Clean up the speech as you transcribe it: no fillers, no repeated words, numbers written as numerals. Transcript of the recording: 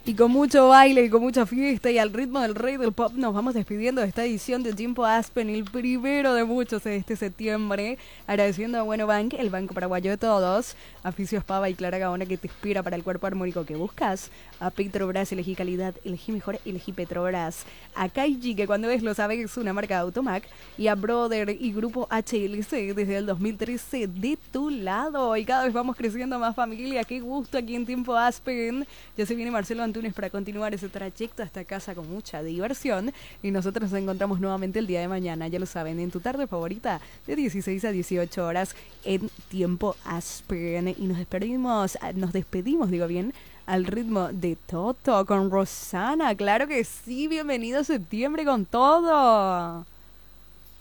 Y con mucho baile y con mucha fiesta y al ritmo del rey del pop nos vamos despidiendo de esta edición de Tiempo Aspen, el primero de muchos de este septiembre. Agradeciendo a Bueno Bank, el banco paraguayo de todos, a Fisios Pava y Clara Gaona que te inspira para el cuerpo armónico que buscas. A Petrobras, elegí calidad, elegí mejor, elegí Petrobras. A Kaiji, que cuando ves lo sabes es una marca de Automac. Y a Brother y Grupo HLC desde el 2013 de tu lado. Y cada vez vamos creciendo más familia. Qué gusto aquí en Tiempo Aspen. Ya se viene Marcelo Antunes para continuar ese trayecto hasta casa con mucha diversión. Y nosotros nos encontramos nuevamente el día de mañana, ya lo saben, en tu tarde favorita de 16 a 18 horas en Tiempo Aspen. Y nos despedimos, digo bien, al ritmo de Toto con Rosana. Claro que sí, bienvenido a septiembre con todo.